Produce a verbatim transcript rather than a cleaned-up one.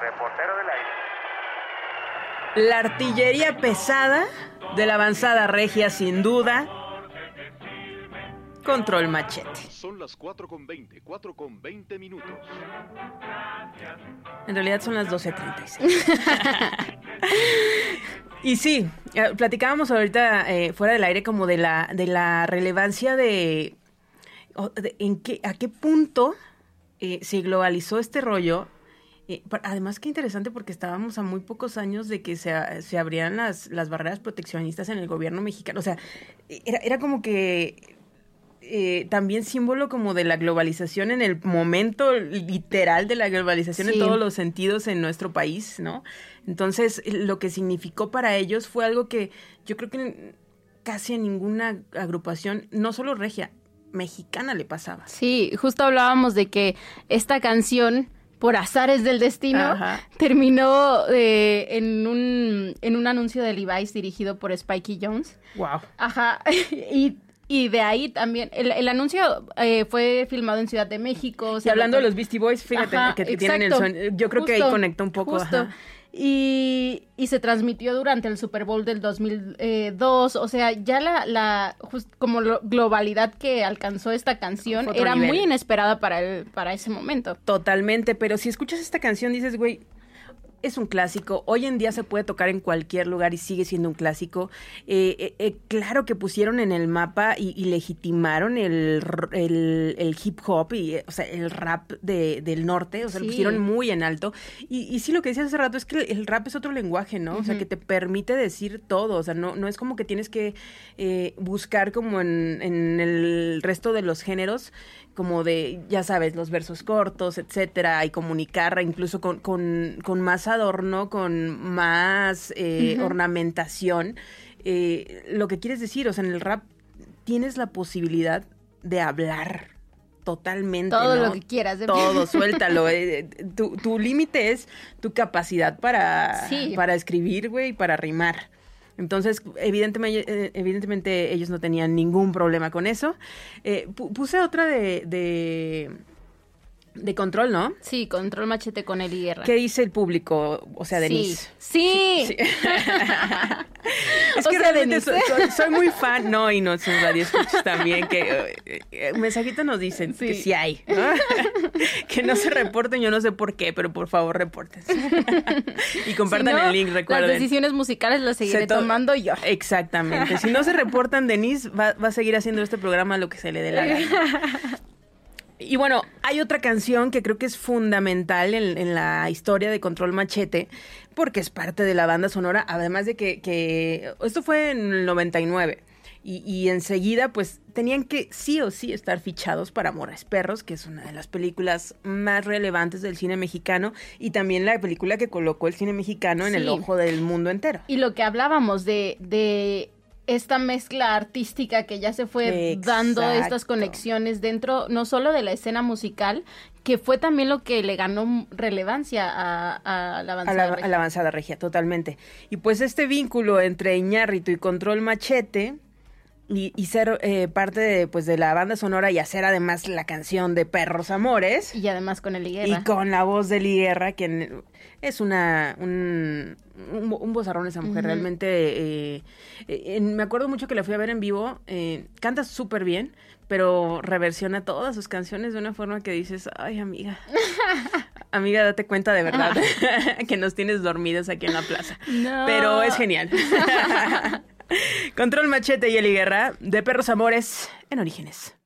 Reportero del aire. La artillería pesada de la avanzada regia, sin duda. Control Machete. Son las cuatro con veinte, cuatro con veinte minutos. En realidad son las doce treinta y seis. Y sí, platicábamos ahorita eh, fuera del aire como de la, de la relevancia de, de en qué, a qué punto eh, se globalizó este rollo. Eh, además, qué interesante, porque estábamos a muy pocos años de que se, se abrían las, las barreras proteccionistas en el gobierno mexicano. O sea, era, era como que eh, también símbolo como de la globalización en el momento literal de la globalización, sí, en todos los sentidos en nuestro país, ¿no? Entonces, lo que significó para ellos fue algo que yo creo que casi a ninguna agrupación, no solo regia, mexicana, le pasaba. Sí, justo hablábamos de que esta canción, por azares del destino, ajá, terminó eh, en un en un anuncio de Levi's dirigido por Spikey Jones. Wow. Ajá. Y, y de ahí también, el, el anuncio eh, fue filmado en Ciudad de México. Y hablando de los Beastie Boys, fíjate, ajá, que, que tienen el sonido. Yo creo justo, que ahí conecta un poco. Justo. Ajá. Y, y se transmitió durante el Super Bowl del dos mil dos, o sea, ya la, la just, como lo, globalidad que alcanzó esta canción era nivel. Muy inesperada para, el, para ese momento. Totalmente, pero si escuchas esta canción dices, güey, es un clásico, hoy en día se puede tocar en cualquier lugar y sigue siendo un clásico. Eh, eh, eh, claro que pusieron en el mapa y, y legitimaron el, el, el hip hop, y, o sea, el rap de, del norte, o sea, sí, lo pusieron muy en alto. Y, y sí, lo que decías hace rato es que el rap es otro lenguaje, ¿no? Uh-huh. O sea, que te permite decir todo, o sea, no, no es como que tienes que eh, buscar como en, en el resto de los géneros, como de, ya sabes, los versos cortos, etcétera, y comunicar incluso con, con, con más adorno, con más eh, uh-huh. ornamentación, eh, lo que quieres decir, o sea, en el rap tienes la posibilidad de hablar totalmente, todo, ¿no? Lo que quieras. De todo, suéltalo. Eh, tu tu límite es tu capacidad para, sí, para escribir, güey, para rimar. Entonces, evidentemente, evidentemente ellos no tenían ningún problema con eso. Eh, puse otra de, de, de Control, ¿no? Sí, Control Machete con Eli Guerra. ¿Qué dice el público? O sea, Denise. Sí. sí. sí. Es que o sea, realmente soy, soy, soy muy fan. No, y no son radioescuchas también, que eh, eh, mensajitos nos dicen sí. que sí hay, ¿no? Que no se reporten, yo no sé por qué, pero por favor repórtense. Y compartan si no, el link, recuerden. Las decisiones musicales las seguiré to- tomando yo. Exactamente. Si no se reportan, Denise va, va a seguir haciendo este programa lo que se le dé la gana. Y bueno, hay otra canción que creo que es fundamental en, en la historia de Control Machete, porque es parte de la banda sonora, además de que, que esto fue en el noventa y nueve, y, y enseguida pues tenían que sí o sí estar fichados para Amores Perros, que es una de las películas más relevantes del cine mexicano, y también la película que colocó el cine mexicano en sí. el ojo del mundo entero. Y lo que hablábamos de... de... esta mezcla artística que ya se fue Exacto. dando estas conexiones dentro, no solo de la escena musical, que fue también lo que le ganó relevancia a, a la avanzada a la, regia. A la avanzada regia, totalmente. Y pues este vínculo entre Iñárritu y Control Machete, y, y ser eh, parte de, pues, de la banda sonora, y hacer además la canción de Perros Amores. Y además con Eli Guerra. Y con la voz de Eli Guerra, que es una un, un, un vozarrón esa mujer, uh-huh. realmente. Eh, eh, me acuerdo mucho que la fui a ver en vivo, eh, canta súper bien, pero reversiona todas sus canciones de una forma que dices, ay, amiga, amiga, date cuenta de verdad que nos tienes dormidas aquí en la plaza. No. Pero es genial. Control Machete y Eli Guerra, de Perros Amores, en Orígenes.